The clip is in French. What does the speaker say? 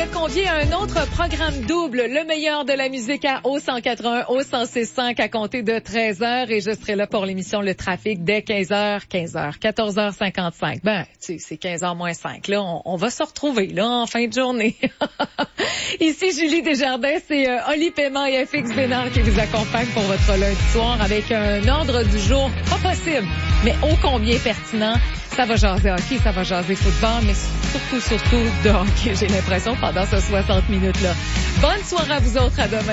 convié à un autre programme double, le meilleur de la musique à O181, O106.5 à compter de 13h et je serai là pour l'émission Le Trafic dès 15h, 14h55. Ben, tu sais, c'est 15h moins 5. Là, on va se retrouver, là, en fin de journée. Ici, Julie Desjardins, c'est Oli Paiement et FX Bénard qui vous accompagnent pour votre lundi soir avec un ordre du jour pas possible, mais ô combien pertinent. Ça va jaser hockey, ça va jaser football, mais surtout de hockey, j'ai l'impression, pendant ces 60 minutes-là. Bonne soirée à vous autres, à demain.